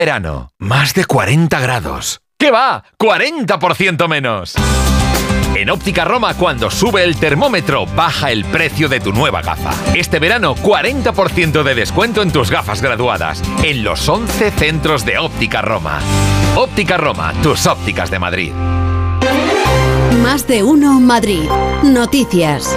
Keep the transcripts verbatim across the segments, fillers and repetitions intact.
Verano, más de cuarenta grados. ¿Qué va? ¡cuarenta por ciento menos! En Óptica Roma, cuando sube el termómetro, baja el precio de tu nueva gafa. Este verano, cuarenta por ciento de descuento en tus gafas graduadas, en los once centros de Óptica Roma. Óptica Roma, tus ópticas de Madrid. Más de uno Madrid. Noticias.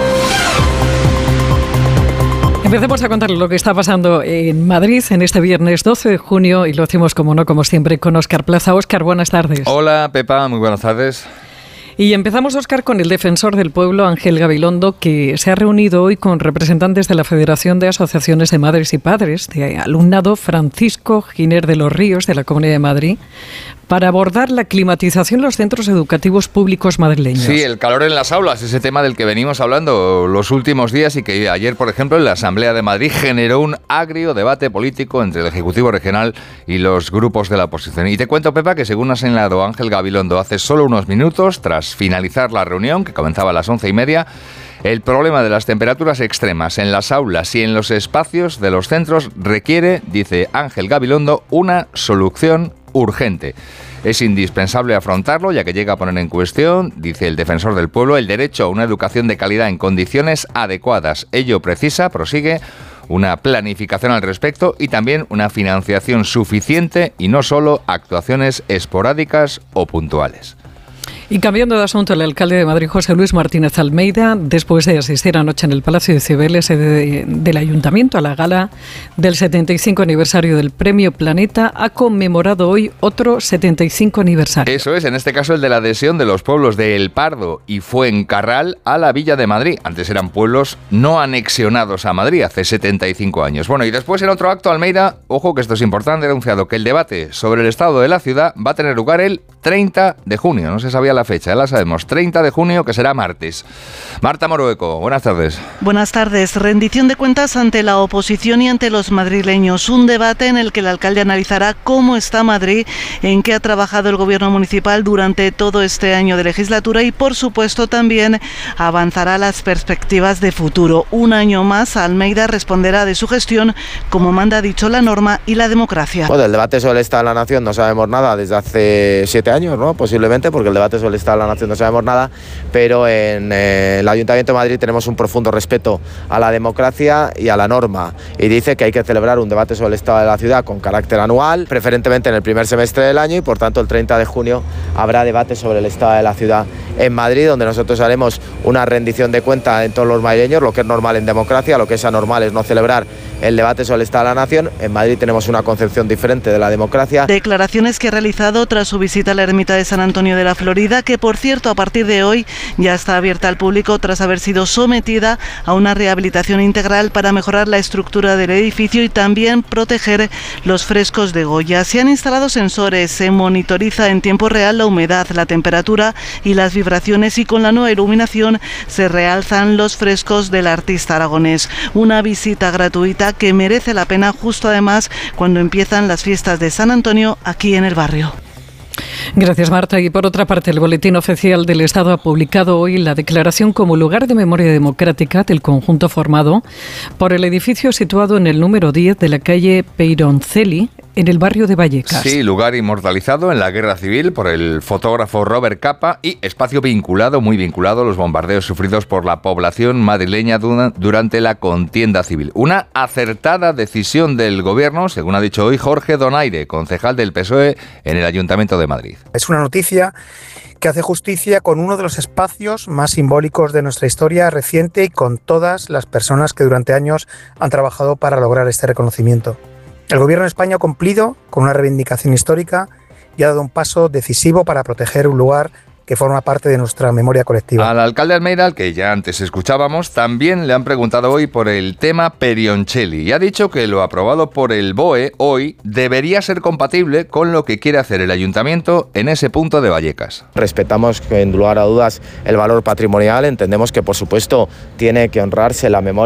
Empecemos a contar lo que está pasando en Madrid en este viernes doce de junio y lo hacemos como no, como siempre, con Óscar Plaza. Óscar, buenas tardes. Hola, Pepa, muy buenas tardes. Y empezamos, Óscar, con el defensor del pueblo, Ángel Gabilondo, que se ha reunido hoy con representantes de la Federación de Asociaciones de Madres y Padres de Alumnado Francisco Giner de los Ríos, de la Comunidad de Madrid, para abordar la climatización en los centros educativos públicos madrileños. Sí, el calor en las aulas, ese tema del que venimos hablando los últimos días y que ayer, por ejemplo, en la Asamblea de Madrid generó un agrio debate político entre el Ejecutivo Regional y los grupos de la oposición. Y te cuento, Pepa, que según ha señalado Ángel Gabilondo hace solo unos minutos, tras finalizar la reunión, que comenzaba a las once y media, el problema de las temperaturas extremas en las aulas y en los espacios de los centros requiere, dice Ángel Gabilondo, una solución urgente. Es indispensable afrontarlo, ya que llega a poner en cuestión, dice el defensor del pueblo, el derecho a una educación de calidad en condiciones adecuadas. Ello precisa, prosigue, una planificación al respecto y también una financiación suficiente y no solo actuaciones esporádicas o puntuales. Y cambiando de asunto, el alcalde de Madrid, José Luis Martínez Almeida, después de asistir anoche en el Palacio de Cibeles de, del Ayuntamiento a la gala del setenta y cinco aniversario del Premio Planeta, ha conmemorado hoy otro setenta y cinco aniversario. Eso es, en este caso el de la adhesión de los pueblos de El Pardo y Fuencarral a la Villa de Madrid. Antes eran pueblos no anexionados a Madrid hace setenta y cinco años. Bueno, y después en otro acto, Almeida, ojo que esto es importante, ha anunciado que el debate sobre el estado de la ciudad va a tener lugar el treinta de junio. No se sabía la fecha, ya la sabemos, treinta de junio, que será martes. Marta Morueco, buenas tardes. Buenas tardes. Rendición de cuentas ante la oposición y ante los madrileños. Un debate en el que el alcalde analizará cómo está Madrid, en qué ha trabajado el gobierno municipal durante todo este año de legislatura y, por supuesto, también avanzará las perspectivas de futuro. Un año más, Almeida responderá de su gestión, como manda dicho la norma y la democracia. Bueno, del debate sobre el Estado de la Nación no sabemos nada desde hace siete años, ¿no? Posiblemente, porque el debate sobre el Estado de la Nación no sabemos nada, pero en eh, el Ayuntamiento de Madrid tenemos un profundo respeto a la democracia y a la norma, y dice que hay que celebrar un debate sobre el Estado de la ciudad con carácter anual, preferentemente en el primer semestre del año, y por tanto el treinta de junio habrá debate sobre el Estado de la ciudad en Madrid, donde nosotros haremos una rendición de cuentas en todos los madrileños, lo que es normal en democracia. Lo que es anormal es no celebrar el debate sobre el Estado de la Nación. En Madrid tenemos una concepción diferente de la democracia. Declaraciones que ha realizado tras su visita a la ermita de San Antonio de la Florida, que por cierto a partir de hoy ya está abierta al público tras haber sido sometida a una rehabilitación integral para mejorar la estructura del edificio y también proteger los frescos de Goya. Se han instalado sensores, se monitoriza en tiempo real la humedad, la temperatura y las vibraciones, y con la nueva iluminación se realzan los frescos del artista aragonés. Una visita gratuita que merece la pena, justo además cuando empiezan las fiestas de San Antonio aquí en el barrio. Gracias, Marta. Y por otra parte, el Boletín Oficial del Estado ha publicado hoy la declaración como lugar de memoria democrática del conjunto formado por el edificio situado en el número diez de la calle Peyroncelli, en el barrio de Vallecas. Sí, lugar inmortalizado en la Guerra Civil por el fotógrafo Robert Capa y espacio vinculado, muy vinculado a los bombardeos sufridos por la población madrileña durante la contienda civil. Una acertada decisión del gobierno, según ha dicho hoy Jorge Donaire, concejal del P S O E en el Ayuntamiento de Madrid. Es una noticia que hace justicia con uno de los espacios más simbólicos de nuestra historia reciente y con todas las personas que durante años han trabajado para lograr este reconocimiento. El Gobierno de España ha cumplido con una reivindicación histórica y ha dado un paso decisivo para proteger un lugar que forma parte de nuestra memoria colectiva. Al alcalde Almeida, al que ya antes escuchábamos, también le han preguntado hoy por el tema Peyroncelli y ha dicho que lo aprobado por el B O E hoy debería ser compatible con lo que quiere hacer el ayuntamiento en ese punto de Vallecas. Respetamos, en lugar a dudas, el valor patrimonial. Entendemos que, por supuesto, tiene que honrarse la memoria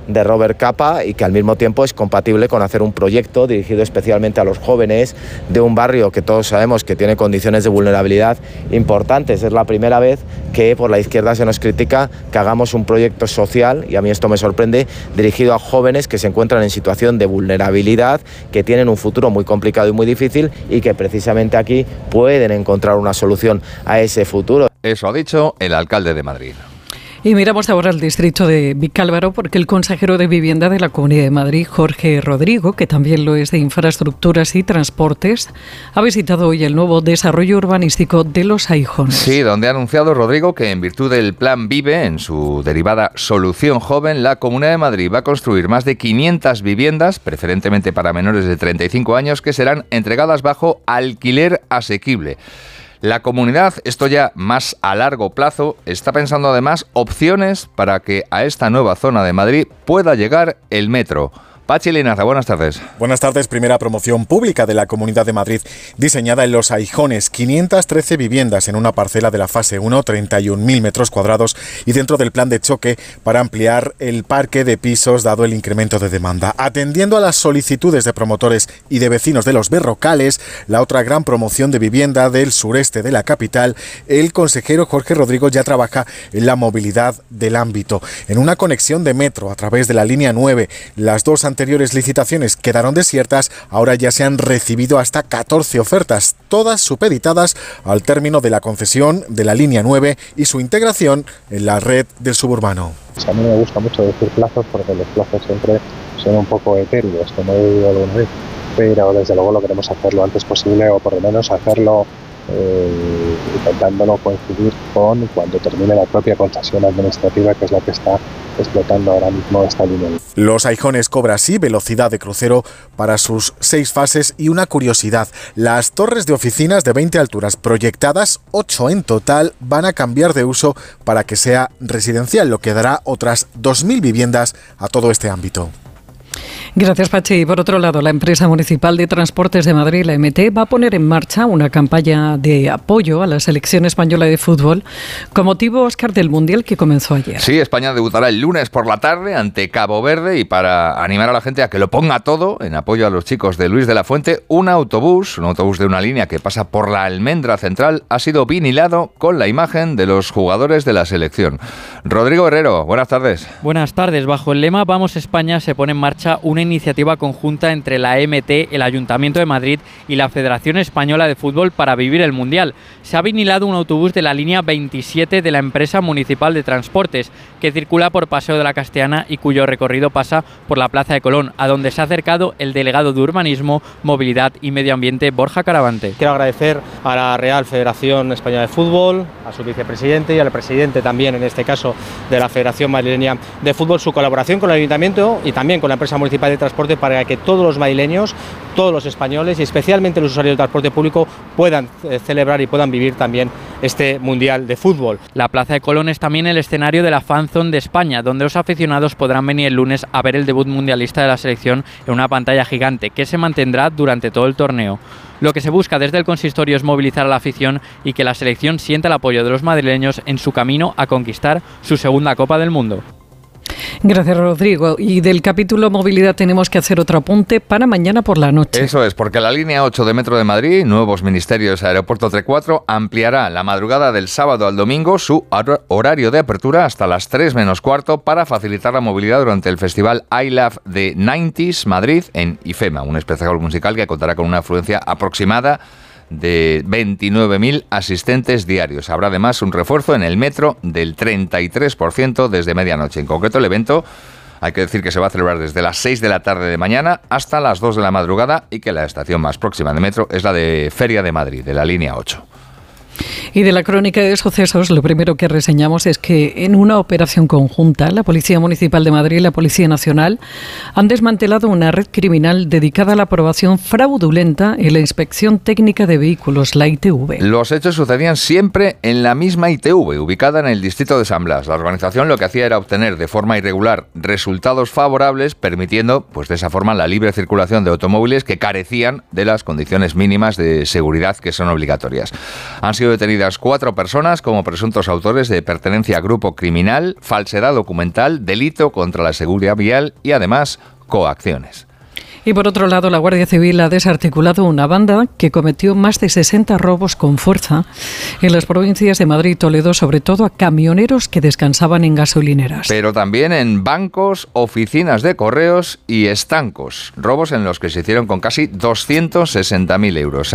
de Robert Capa y que al mismo tiempo es compatible con hacer un proyecto dirigido especialmente a los jóvenes de un barrio que todos sabemos que tiene condiciones de vulnerabilidad importantes. Es la primera vez que por la izquierda se nos critica que hagamos un proyecto social, y a mí esto me sorprende, dirigido a jóvenes que se encuentran en situación de vulnerabilidad, que tienen un futuro muy complicado y muy difícil y que precisamente aquí pueden encontrar una solución a ese futuro. Eso ha dicho el alcalde de Madrid. Y miramos ahora al distrito de Vicálvaro porque el consejero de Vivienda de la Comunidad de Madrid, Jorge Rodrigo, que también lo es de Infraestructuras y Transportes, ha visitado hoy el nuevo desarrollo urbanístico de Los Aijones. Sí, donde ha anunciado Rodrigo que en virtud del Plan Vive, en su derivada Solución Joven, la Comunidad de Madrid va a construir más de quinientas viviendas, preferentemente para menores de treinta y cinco años, que serán entregadas bajo alquiler asequible. La comunidad, esto ya más a largo plazo, está pensando además opciones para que a esta nueva zona de Madrid pueda llegar el metro. Pachi Linaza, buenas tardes. Buenas tardes. Primera promoción pública de la Comunidad de Madrid, diseñada en Los Aijones, quinientas trece viviendas en una parcela de la fase uno, treinta y un mil metros cuadrados, y dentro del plan de choque para ampliar el parque de pisos dado el incremento de demanda. Atendiendo a las solicitudes de promotores y de vecinos de Los Berrocales, la otra gran promoción de vivienda del sureste de la capital, el consejero Jorge Rodrigo ya trabaja en la movilidad del ámbito. En una conexión de metro a través de la línea nueve, las dos anteriores licitaciones quedaron desiertas, ahora ya se han recibido hasta catorce ofertas, todas supeditadas al término de la concesión de la línea nueve y su integración en la red del suburbano. A mí me gusta mucho decir plazos porque los plazos siempre son un poco etéreos, como he dicho alguna vez, pero desde luego lo queremos hacer lo antes posible, o por lo menos hacerlo eh, intentándolo coincidir con cuando termine la propia concesión administrativa, que es la que está explotando ahora mismo esta línea. Los Aijones cobra así velocidad de crucero para sus seis fases y una curiosidad: las torres de oficinas de veinte alturas proyectadas, ocho en total, van a cambiar de uso para que sea residencial, lo que dará otras dos mil viviendas a todo este ámbito. Gracias, Pachi. Y por otro lado, la empresa municipal de transportes de Madrid, la M T, va a poner en marcha una campaña de apoyo a la selección española de fútbol con motivo, Óscar, del Mundial que comenzó ayer. Sí, España debutará el lunes por la tarde ante Cabo Verde, y para animar a la gente a que lo ponga todo en apoyo a los chicos de Luis de la Fuente, un autobús, un autobús de una línea que pasa por la Almendra Central, ha sido vinilado con la imagen de los jugadores de la selección. Rodrigo Herrero, buenas tardes. Buenas tardes. Bajo el lema Vamos España se pone en marcha una iniciativa conjunta entre la M T, el Ayuntamiento de Madrid y la Federación Española de Fútbol para vivir el Mundial. Se ha vinilado un autobús de la línea veintisiete de la empresa municipal de transportes que circula por Paseo de la Castellana y cuyo recorrido pasa por la Plaza de Colón, a donde se ha acercado el delegado de Urbanismo, Movilidad y Medio Ambiente, Borja Caravante. Quiero agradecer a la Real Federación Española de Fútbol, a su vicepresidente y al presidente también, en este caso, de la Federación Madrileña de Fútbol, su colaboración con el Ayuntamiento y también con la empresa municipal de transporte para que todos los madrileños, todos los españoles y especialmente los usuarios del transporte público puedan eh, celebrar y puedan vivir también este Mundial de Fútbol. La Plaza de Colón es también el escenario de la Fan Zone de España, donde los aficionados podrán venir el lunes a ver el debut mundialista de la selección en una pantalla gigante que se mantendrá durante todo el torneo. Lo que se busca desde el consistorio es movilizar a la afición y que la selección sienta el apoyo de los madrileños en su camino a conquistar su segunda Copa del Mundo. Gracias, Rodrigo. Y del capítulo movilidad tenemos que hacer otro apunte para mañana por la noche. Eso es, porque la línea ocho de Metro de Madrid, Nuevos Ministerios Aeropuerto T cuatro, ampliará la madrugada del sábado al domingo su horario de apertura hasta las tres menos cuarto para facilitar la movilidad durante el festival I Love the nineties Madrid en IFEMA, un espectáculo musical que contará con una afluencia aproximada de veintinueve mil asistentes diarios. Habrá además un refuerzo en el metro del treinta y tres por ciento desde medianoche. En concreto, el evento, hay que decir que se va a celebrar desde las seis de la tarde de mañana hasta las dos de la madrugada y que la estación más próxima de metro es la de Feria de Madrid, de la línea ocho. Y de la crónica de sucesos, lo primero que reseñamos es que en una operación conjunta, la Policía Municipal de Madrid y la Policía Nacional han desmantelado una red criminal dedicada a la aprobación fraudulenta en la Inspección Técnica de Vehículos, la I T V. Los hechos sucedían siempre en la misma I T V, ubicada en el distrito de San Blas. La organización lo que hacía era obtener de forma irregular resultados favorables, permitiendo, pues de esa forma, la libre circulación de automóviles que carecían de las condiciones mínimas de seguridad que son obligatorias. Han sido sido detenidas cuatro personas como presuntos autores de pertenencia a grupo criminal, falsedad documental, delito contra la seguridad vial y además coacciones. Y por otro lado, la Guardia Civil ha desarticulado una banda que cometió más de sesenta robos con fuerza en las provincias de Madrid y Toledo, sobre todo a camioneros que descansaban en gasolineras. Pero también en bancos, oficinas de correos y estancos. Robos en los que se hicieron con casi doscientos sesenta mil euros.